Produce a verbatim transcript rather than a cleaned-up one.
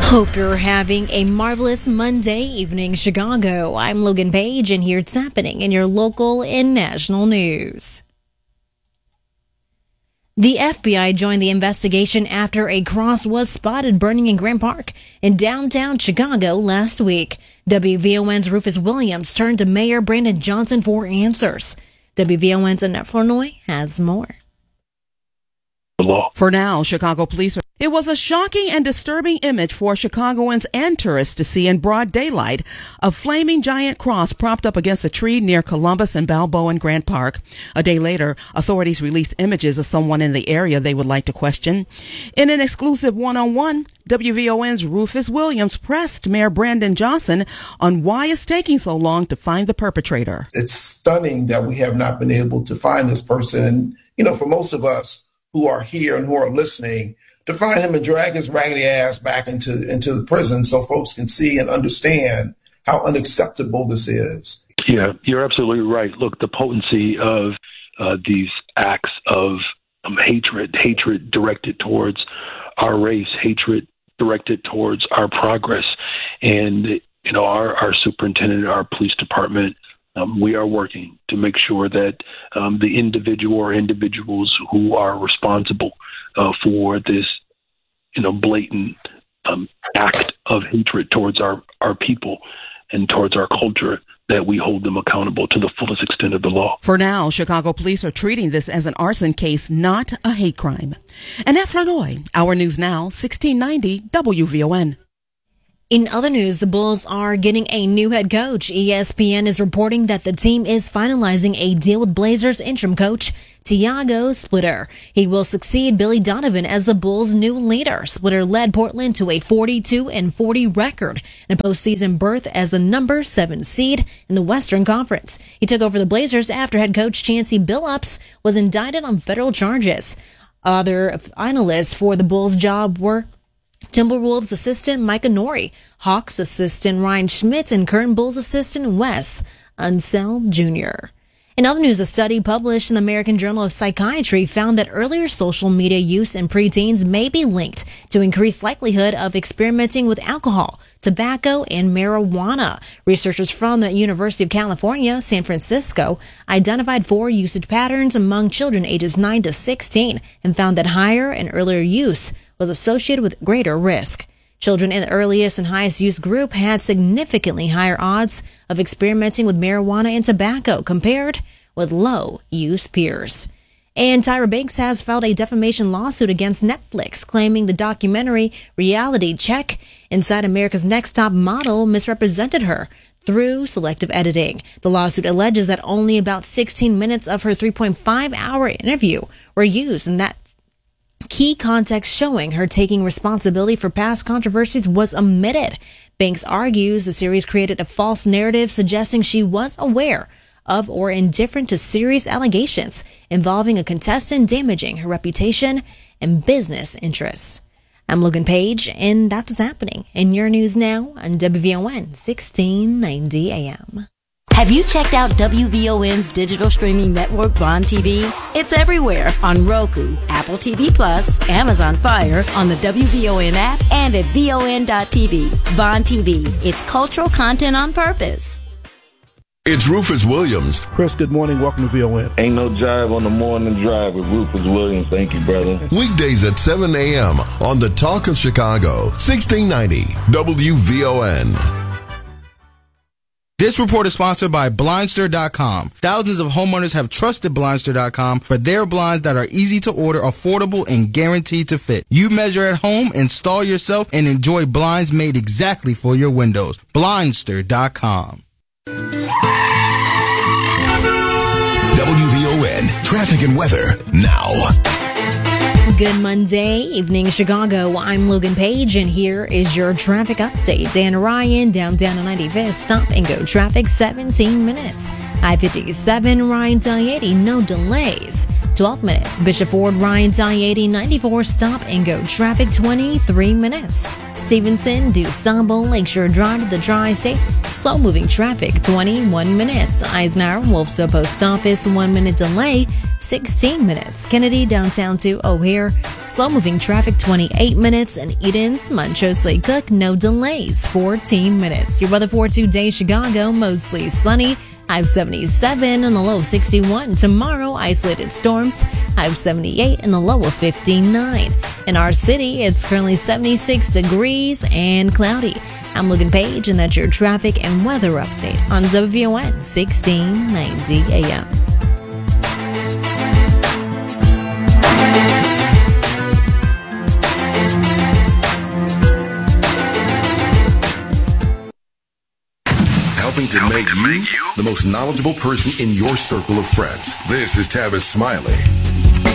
Hope you're having a marvelous Monday evening, Chicago. I'm Logan Page, and here's what's happening in your local and national news. The F B I joined the investigation after a cross was spotted burning in Grant Park in downtown Chicago last week. W V O N's Rufus Williams turned to Mayor Brandon Johnson for answers. W V O N's Annette Flournoy has more. Law. For now, Chicago police are... It was a shocking and disturbing image for Chicagoans and tourists to see in broad daylight a flaming giant cross propped up against a tree near Columbus and Balboa in Grant Park. A day later, authorities released images of someone in the area they would like to question. In an exclusive one-on-one, W V O N's Rufus Williams pressed Mayor Brandon Johnson on why it's taking so long to find the perpetrator. It's stunning that we have not been able to find this person. And, you know, for most of us who are here and who are listening, to find him and drag his raggedy ass back into, into the prison so folks can see and understand how unacceptable this is. Yeah, you're absolutely right. Look, the potency of uh, these acts of um, hatred, hatred directed towards our race, hatred directed towards our progress. And, you know, our, our superintendent, our police department, Um, we are working to make sure that um, the individual or individuals who are responsible uh, for this, you know, blatant um, act of hatred towards our, our people and towards our culture, that we hold them accountable to the fullest extent of the law. For now, Chicago police are treating this as an arson case, not a hate crime. Annette Flournoy, Our News Now, sixteen ninety W V O N. In other news, the Bulls are getting a new head coach. E S P N is reporting that the team is finalizing a deal with Blazers interim coach Tiago Splitter. He will succeed Billy Donovan as the Bulls' new leader. Splitter led Portland to a forty-two and forty record and a postseason berth as the number seven seed in the Western Conference. He took over the Blazers after head coach Chauncey Billups was indicted on federal charges. Other finalists for the Bulls' job were Timberwolves assistant Micah Nori, Hawks assistant Ryan Schmidt, and current Bulls assistant Wes Unseld Junior In other news, a study published in the American Journal of Psychiatry found that earlier social media use in preteens may be linked to increased likelihood of experimenting with alcohol, tobacco, and marijuana. Researchers from the University of California, San Francisco, identified four usage patterns among children ages nine to sixteen and found that higher and earlier use was associated with greater risk. Children in the earliest and highest use group had significantly higher odds of experimenting with marijuana and tobacco compared with low-use peers. And Tyra Banks has filed a defamation lawsuit against Netflix, claiming the documentary Reality Check Inside America's Next Top Model misrepresented her through selective editing. The lawsuit alleges that only about sixteen minutes of her three point five hour interview were used, and that key context showing her taking responsibility for past controversies was omitted. Banks argues the series created a false narrative suggesting she was aware of or indifferent to serious allegations involving a contestant, damaging her reputation and business interests. I'm Logan Page, and that's what's happening in your news now on W V O N sixteen ninety A M. Have you checked out W V O N's digital streaming network, Vaughn T V? It's everywhere on Roku, Apple T V Plus, Amazon Fire, on the W V O N app, and at V O N dot T V. Vaughn T V. It's cultural content on purpose. It's Rufus Williams. Chris, good morning. Welcome to V O N. Ain't no jive on the morning drive with Rufus Williams. Thank you, brother. Weekdays at seven a.m. on the Talk of Chicago, sixteen ninety W V O N. This report is sponsored by Blindster dot com. Thousands of homeowners have trusted Blindster dot com for their blinds that are easy to order, affordable, and guaranteed to fit. You measure at home, install yourself, and enjoy blinds made exactly for your windows. Blindster dot com. W V O N Traffic and Weather now. Good Monday evening, Chicago. I'm Logan Page, and here is your traffic update. Dan Ryan, downtown on ninety-fifth, stop and go traffic, seventeen minutes. I fifty-seven, Ryan to I eighty, no delays. twelve minutes. Bishop Ford, Ryan to I eighty, ninety-four, stop and go traffic, twenty-three minutes. Stevenson, DuSable, Lakeshore Drive to the Tri-State, slow moving traffic, twenty-one minutes. Eisenhower, Wolf to Post Office, one minute delay. sixteen minutes. Kennedy downtown to O'Hare, slow-moving traffic twenty-eight minutes. And Eden's, Manchester Cook, no delays, fourteen minutes. Your weather for today, Chicago, mostly sunny. High of seventy-seven and a low of sixty-one. Tomorrow, isolated storms. High of seventy-eight and a low of fifty-nine. In our city, it's currently seventy-six degrees and cloudy. I'm Logan Page, and that's your traffic and weather update on W V O N sixteen ninety A M. Helping to make you the most knowledgeable person in your circle of friends. This is Tavis Smiley.